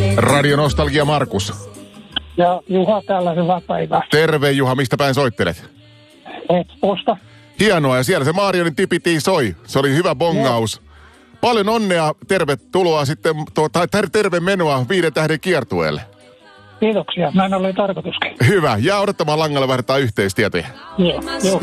Radio Nostalgia Markus. Ja Juha täällä, hyvää päivää. Terve Juha, mistä päin soittelet? Espoosta. Hienoa, ja siellä se Marionin tipitiin soi. Se oli hyvä bongaus. Paljon onnea, tervetuloa sitten, tai terve menoa 5 tähden kiertueelle. Kiitoksia, näin oli tarkoituskin. Hyvä, ja odottamaan langalle vaihdetaan yhteistietoja. Joo.